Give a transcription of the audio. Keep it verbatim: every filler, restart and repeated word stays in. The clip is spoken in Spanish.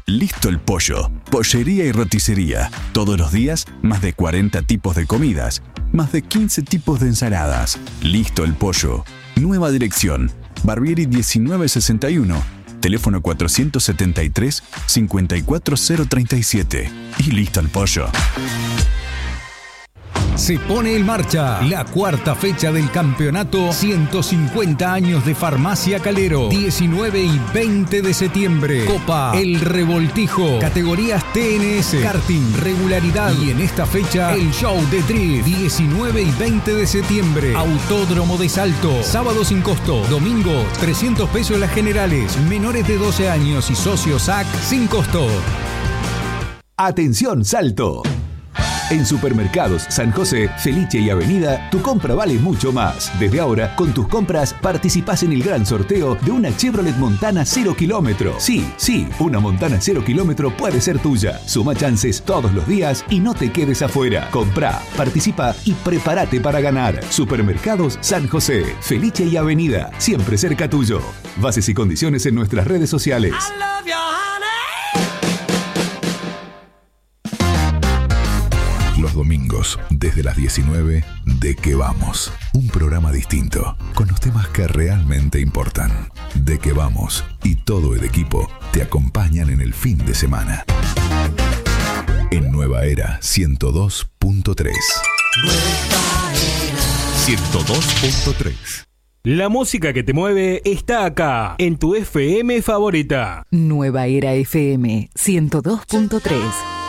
Listo el Pollo, pollería y roticería. Todos los días, más de cuarenta tipos de comidas, más de quince tipos de ensaladas. Listo el Pollo. Nueva dirección, Barbieri diecinueve sesenta y uno, teléfono cuatrocientos setenta y tres, cincuenta y cuatro cero treinta y siete. Y listo el pollo. Se pone en marcha la cuarta fecha del campeonato ciento cincuenta años de Farmacia Calero. diecinueve y veinte de septiembre. Copa El Revoltijo. Categorías T N S, karting, regularidad. Y en esta fecha, el show de drift. diecinueve y veinte de septiembre. Autódromo de Salto. Sábado sin costo. Domingo, trescientos pesos las generales. Menores de doce años y socios A C sin costo. Atención Salto. En Supermercados San José, Felice y Avenida, tu compra vale mucho más. Desde ahora, con tus compras, participás en el gran sorteo de una Chevrolet Montana cero kilómetro. Sí, sí, una Montana cero kilómetro puede ser tuya. Suma chances todos los días y no te quedes afuera. Comprá, participa y prepárate para ganar. Supermercados San José, Felice y Avenida, siempre cerca tuyo. Bases y condiciones en nuestras redes sociales. Los domingos, desde las diecinueve, ¿De qué vamos? Un programa distinto, con los temas que realmente importan. ¿De qué vamos? Y todo el equipo te acompañan en el fin de semana. En Nueva Era ciento dos punto tres. ciento dos punto tres. La música que te mueve está acá, en tu F M favorita. Nueva Era F M ciento dos punto tres.